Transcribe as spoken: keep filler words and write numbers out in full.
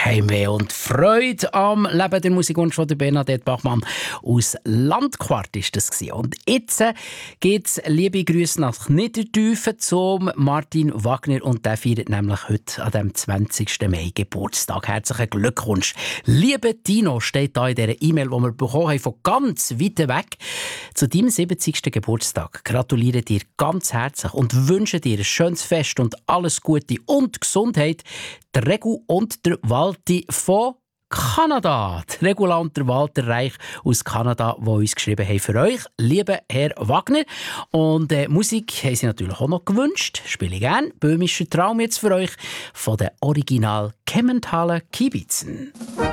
Heimweh und Freude am Leben der Musikwunsch von der Bernadette Bachmann aus Landquart ist das gewesen. Und jetzt geht es liebe Grüße nach Niedertüfen zum Martin Wagner und der feiert nämlich heute an dem zwanzigsten Mai Geburtstag. Herzlichen Glückwunsch. Liebe Dino, steht da in dieser E-Mail, die wir bekommen haben, von ganz weit weg. Zu deinem siebzigsten Geburtstag gratuliere dir ganz herzlich und wünsche dir ein schönes Fest und alles Gute und Gesundheit. Der Regu und der Walti von Kanada. Die Regula und der Walter Reich aus Kanada, die uns geschrieben haben für euch, lieber Herr Wagner. Und äh, Musik haben sie natürlich auch noch gewünscht. Spiele ich gerne. Böhmischer Traum jetzt für euch von den Original Kemmentaler Kiebitzen.